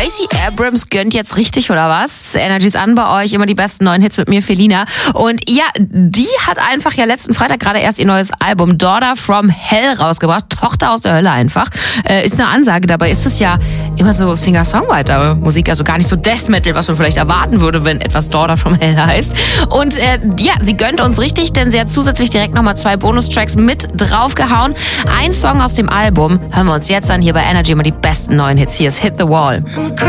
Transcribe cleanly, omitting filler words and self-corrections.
Stacey Abrams gönnt jetzt richtig, oder was? Energy ist an bei euch, immer die besten neuen Hits mit mir, Felina. Und ja, die hat einfach ja letzten Freitag gerade erst ihr neues Album Daughter from Hell rausgebracht. Tochter aus der Hölle einfach. Ist eine Ansage, dabei ist es ja immer so Singer-Songwriter-Musik, also gar nicht so Death Metal, was man vielleicht erwarten würde, wenn etwas Daughter from Hell heißt. Und ja, sie gönnt uns richtig, denn sie hat zusätzlich direkt nochmal 2 Bonustracks mit draufgehauen. Ein Song aus dem Album hören wir uns jetzt an, hier bei Energy, immer die besten neuen Hits. Hier ist Hit the Wall.